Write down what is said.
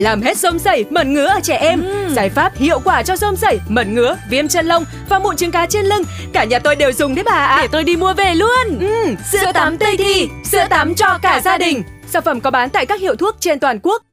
làm hết xôm xẩy, mẩn ngứa ở trẻ em. Giải pháp hiệu quả cho xôm xẩy, mẩn ngứa, viêm chân lông và mụn trứng cá trên lưng. Cả nhà tôi đều dùng đấy bà ạ. Để tôi đi mua về luôn. Sữa tắm Tây Thi, sữa tắm cho cả gia đình. Sản phẩm có bán tại các hiệu thuốc trên toàn quốc.